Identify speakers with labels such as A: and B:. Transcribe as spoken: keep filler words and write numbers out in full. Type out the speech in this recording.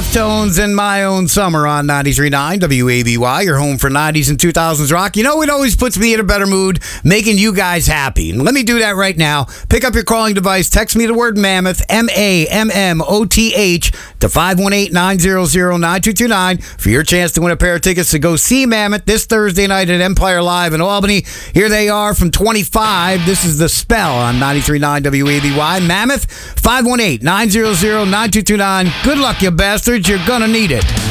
A: Deftones and My Own Summer on ninety-three point nine W A B Y, your home for nineties and two thousands rock. You know, it always puts me in a better mood, making you guys happy. And let me do that right now. Pick up your calling device, text me the word Mammoth, M A M M O T H, to five one eight, nine zero zero, nine two two nine for your chance to win a pair of tickets to go see Mammoth this Thursday night at Empire Live in Albany. Here they are from twenty-five. This is The Spell on ninety-three point nine W A B Y. Mammoth, five one eight, nine zero zero, nine two two nine. Good luck, you bastards. You're gonna need it.